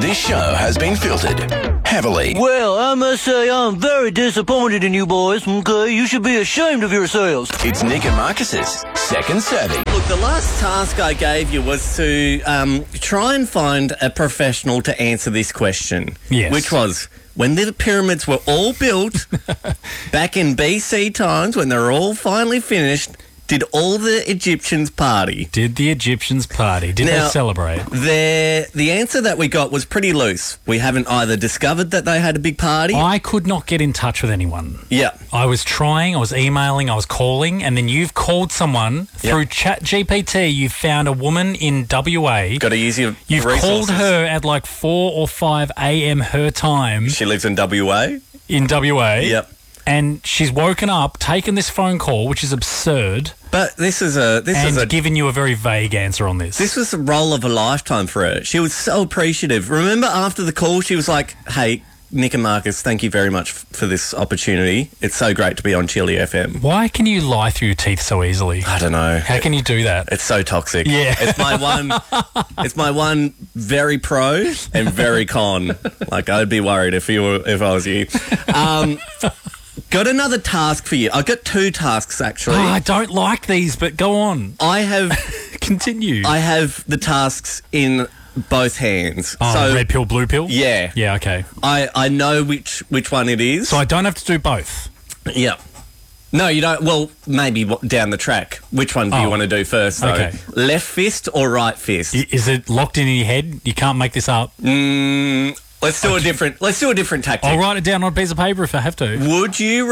This show has been filtered heavily. Well, I must say I'm very disappointed in you boys, okay? You should be ashamed of yourselves. It's Nick and Marcus's second serving. Look, the last task I gave you was to try and find a professional to answer this question. Yes. Which was, when the pyramids were all built, back in BC times, when they were all finally finished, did all the Egyptians party? Did the Egyptians party? Did they celebrate? The answer that we got was pretty loose. We haven't either discovered that they had a big party. I could not get in touch with anyone. Yeah. I was trying, I was emailing, I was calling, and then you've called someone through ChatGPT. You found a woman in WA. Got to use your You've resources. called her at like 4 or 5 a.m. her time. She lives in WA? In WA. Yep. And she's woken up, taken this phone call, which is absurd. But this is given you a very vague answer on this. This was the role of a lifetime for her. She was so appreciative. Remember after the call, she was like, "Hey, Nick and Marcus, thank you very much for this opportunity. It's so great to be on Chili FM." Why can you lie through your teeth so easily? I don't know. How can you do that? It's so toxic. Yeah. It's my one very pro and very con. Like, I'd be worried if I was you. Got another task for you. I've got two tasks, actually. Oh, I don't like these, but go on. I have... Continue. I have the tasks in both hands. Oh, so, red pill, blue pill? Yeah. Yeah, okay. I know which one it is. So I don't have to do both? Yeah. No, you don't. Well, maybe down the track. Which one do you want to do first, though? Okay. Left fist or right fist? Is it locked in your head? You can't make this up? Let's do a different tactic. I'll write it down on a piece of paper if I have to. Would you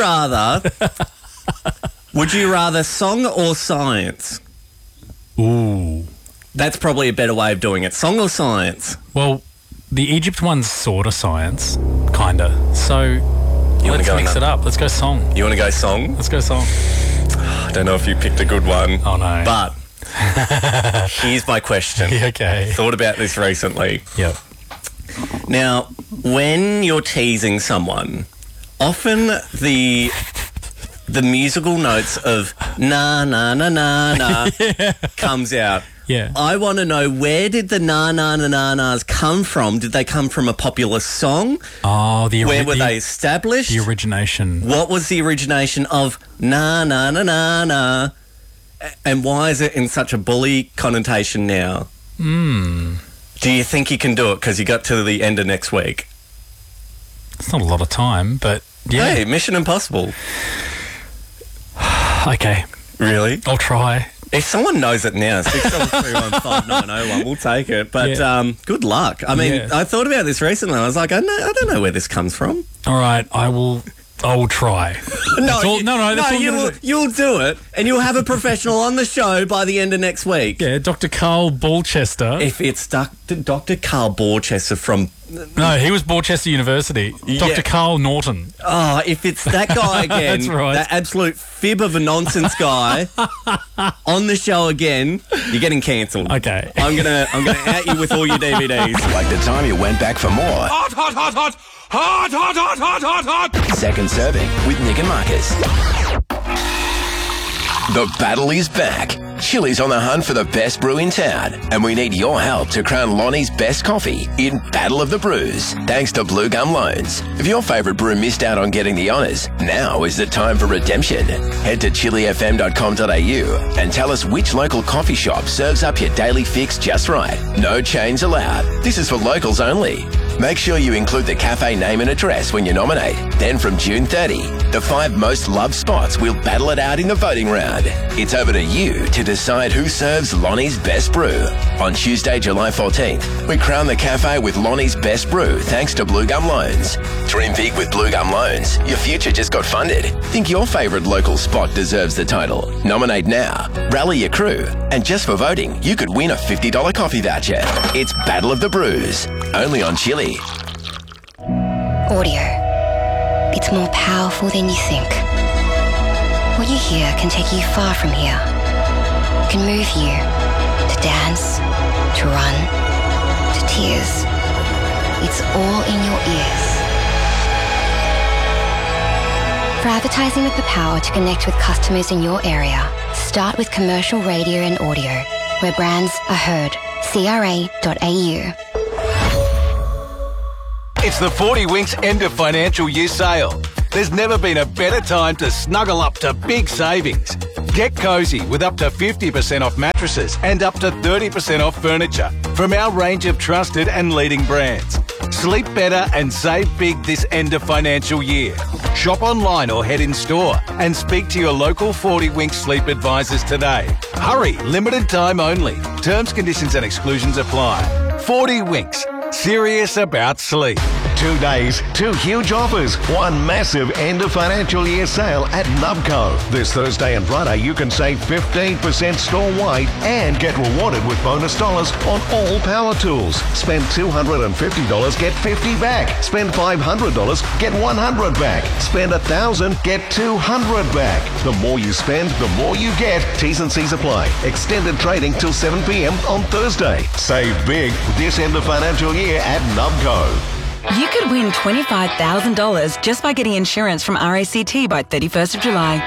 rather song or science? Ooh. That's probably a better way of doing it. Song or science? Well, the Egypt one's sort of science, kinda. So let's mix it up. Let's go song. You want to go song? Let's go song. I don't know if you picked a good one. Oh, no. But here's my question. Okay. Thought about this recently. Yep. Now, when you're teasing someone, often the musical notes of na na na na na comes out. Yeah. I want to know, where did the na na na na na's come from? Did they come from a popular song? Oh, where were they established? The origination. What was the origination of na na na na na? And why is it in such a bully connotation now? Do you think you can do it? Because you got to the end of next week. It's not a lot of time, but yeah. Hey, Mission Impossible. Okay. Really? I'll try. If someone knows it now, 6731591, we'll take it. But good luck. I mean, I thought about this recently. I was like, I don't know where this comes from. All right, I will try. You'll do it, and you'll have a professional on the show by the end of next week. Yeah, Dr. Carl Borchester. If it's Dr. Carl Borchester from... No, he was Borchester University. Dr. Carl Norton. Oh, if it's that guy again, That's right. that absolute fib of a nonsense guy on the show again, you're getting cancelled. Okay. I'm gonna out you with all your DVDs. Like the time you went back for more. Hot, hot, hot, hot! Hot, hot, hot, hot, hot, hot! Second serving with Nick and Marcus. The battle is back. Chili's on the hunt for the best brew in town, and we need your help to crown Lonnie's best coffee in Battle of the Brews, thanks to Blue Gum Loans. If your favourite brew missed out on getting the honours, now is the time for redemption. Head to chilifm.com.au and tell us which local coffee shop serves up your daily fix just right. No chains allowed. This is for locals only. Make sure you include the cafe name and address when you nominate. Then from June 30, the 5 most loved spots will battle it out in the voting round. It's over to you to decide who serves Lonnie's best brew. On Tuesday, July 14th, we crown the cafe with Lonnie's best brew thanks to Blue Gum Loans. Dream big with Blue Gum Loans. Your future just got funded. Think your favourite local spot deserves the title. Nominate now. Rally your crew. And just for voting, you could win a $50 coffee voucher. It's Battle of the Brews. Only on Chili. Audio. It's more powerful than you think. What you hear can take you far from here. It can move you to dance, to run, to tears. It's all in your ears. For advertising with the power to connect with customers in your area, start with commercial radio and audio, where brands are heard. CRA.au. It's the 40 Winks end of financial year sale. There's never been a better time to snuggle up to big savings. Get cosy with up to 50% off mattresses and up to 30% off furniture from our range of trusted and leading brands. Sleep better and save big this end of financial year. Shop online or head in store and speak to your local 40 Winks sleep advisors today. Hurry, limited time only. Terms, conditions and exclusions apply. 40 Winks. Serious about sleep. 2 days, 2 huge offers, 1 massive end of financial year sale at Nubco. This Thursday and Friday you can save 15% store-wide and get rewarded with bonus dollars on all power tools. Spend $250, get $50 back. Spend $500, get $100 back. Spend $1,000, get $200 back. The more you spend, the more you get. T's and C's apply. Extended trading till 7 p.m. on Thursday. Save big this end of financial year at Nubco. You could win $25,000 just by getting insurance from RACT by 31st of July.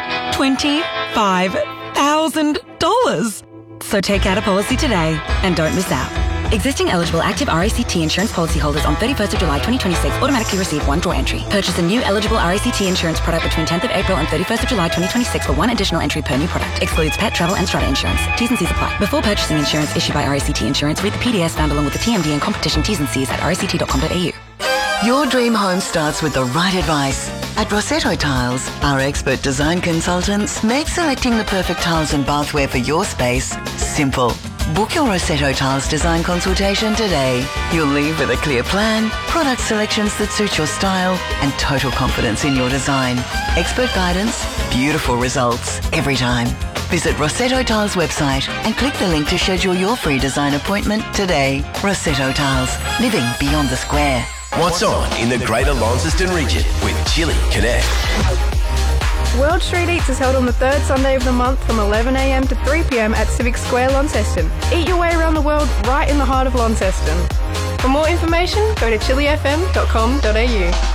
$25,000. So take out a policy today and don't miss out. Existing eligible active RACT insurance policyholders on 31st of July 2026 automatically receive 1 draw entry. Purchase a new eligible RACT insurance product between 10th of April and 31st of July 2026 for 1 additional entry per new product. Excludes pet, travel and strata insurance. T's and C's apply. Before purchasing insurance issued by RACT Insurance, read the PDS found along with the TMD and competition T's and C's at ract.com.au. Your dream home starts with the right advice. At Rossetto Tiles, our expert design consultants make selecting the perfect tiles and bathware for your space simple. Book your Rossetto Tiles design consultation today. You'll leave with a clear plan, product selections that suit your style, and total confidence in your design. Expert guidance, beautiful results every time. Visit Rossetto Tiles website and click the link to schedule your free design appointment today. Rossetto Tiles, living beyond the square. What's on in the Greater Launceston region with Chili Connect. World Street Eats is held on the third Sunday of the month from 11 a.m. to 3 p.m. at Civic Square, Launceston. Eat your way around the world right in the heart of Launceston. For more information, go to chilifm.com.au.